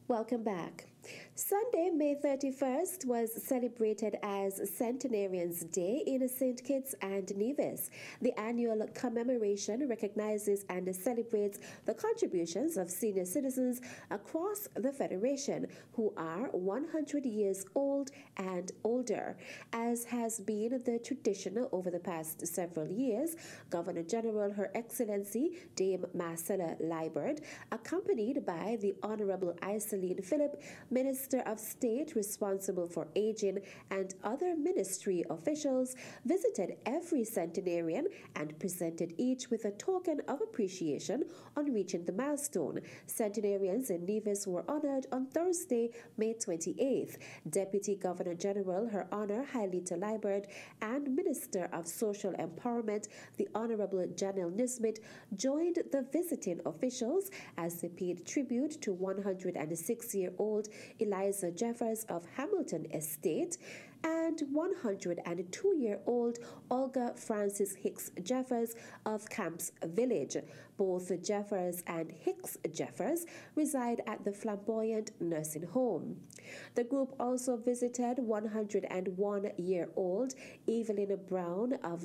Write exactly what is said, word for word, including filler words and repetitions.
Welcome back. Sunday, May thirty-first, was celebrated as Centenarians' Day in Saint Kitts and Nevis. The annual commemoration recognizes and celebrates the contributions of senior citizens across the Federation who are one hundred years old and older. As has been the tradition over the past several years, Governor General Her Excellency Dame Marcella Liburd, accompanied by the Honorable Iselene Phillip, Minister of State responsible for aging, and other ministry officials, visited every centenarian and presented each with a token of appreciation on reaching the milestone. Centenarians in Nevis were honored on Thursday, May twenty-eighth. Deputy Governor General Her Honor Hailita Liburd and Minister of Social Empowerment, the Honorable Janelle Nisbet, joined the visiting officials as they paid tribute to one hundred six-year-old Eliza Jeffers of Hamilton Estate and one hundred two-year-old Olga Francis Hicks Jeffers of Camps Village. Both Jeffers and Hicks Jeffers reside at the Flamboyant Nursing Home. The group also visited one hundred one-year-old Evelyn Brown of